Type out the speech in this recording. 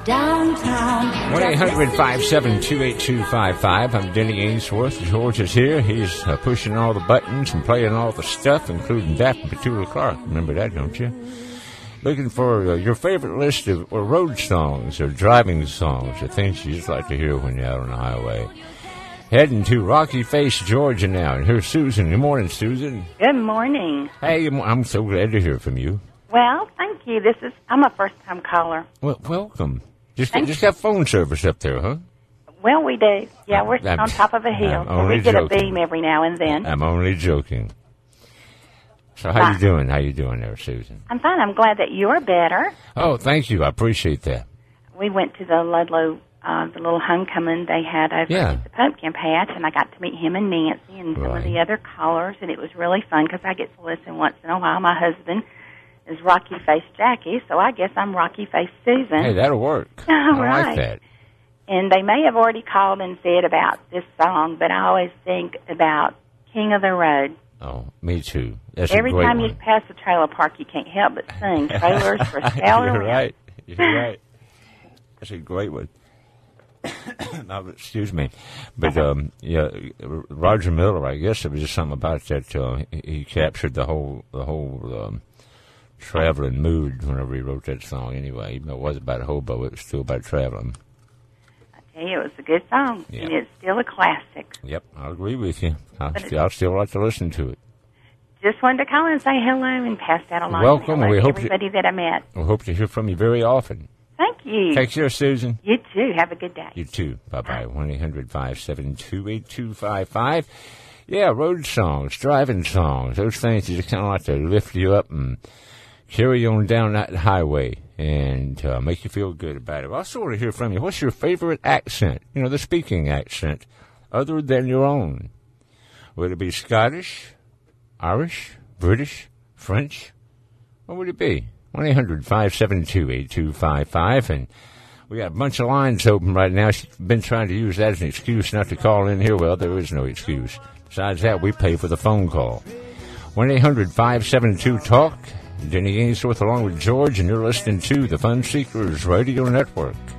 downtown. 1-800-572-8255. I'm Denny Ainsworth. George is here. He's pushing all the buttons and playing all the stuff, including Daphne Petula Clark. Remember that, don't you? Looking for your favorite list of road songs or driving songs or things you just like to hear when you're out on the highway. Heading to Rocky Face, Georgia now. And here's Susan. Good morning, Susan. Good morning. Hey, I'm so glad to hear from you. Well, thank you. I'm a first-time caller. Well, welcome. Just got phone service up there, huh? Well, we do. Yeah, we're on top of a hill. So we get a beam every now and then. I'm only joking. So how you doing? How you doing there, Susan? I'm fine. I'm glad that you're better. Oh, thank you. I appreciate that. We went to the Ludlow, the little homecoming they had over at the pumpkin patch, and I got to meet him and Nancy and some of the other callers, and it was really fun because I get to listen once in a while. My husband is Rocky Face Jackie, so I guess I'm Rocky Face Susan. Hey, that'll work. I like that. And they may have already called and said about this song, but I always think about King of the Road. Oh, me too. That's Every a great time one. you pass the trailer park, you can't help but sing Trailers for Sale. You're right. You're right. That's a great one. No, excuse me. But, Roger Miller, I guess it was just something about that. He captured the whole traveling mood whenever he wrote that song anyway. Even though it was about a hobo, it was still about traveling. I tell you, it was a good song, and it's still a classic. Yep, I'll agree with you. I'll still like to listen to it. Just wanted to call and say hello and pass that along. Welcome. We hope everybody that I met. We hope to hear from you very often. Thank you. Take care, Susan. You too. Have a good day. You too. Bye-bye. 1-800-572-8255. Yeah, road songs, driving songs, those things that just kind of like to lift you up and carry you on down that highway and make you feel good about it. I also want to hear from you. What's your favorite accent? You know, the speaking accent, other than your own. Would it be Scottish, Irish, British, French? What would it be? 1-800-572-8255. And we got a bunch of lines open right now. She's been trying to use that as an excuse not to call in here. Well, there is no excuse. Besides that, we pay for the phone call. 1-800-572-TALK. Denny Ainsworth along with George, and you're listening to the Fun Seekers Radio Network.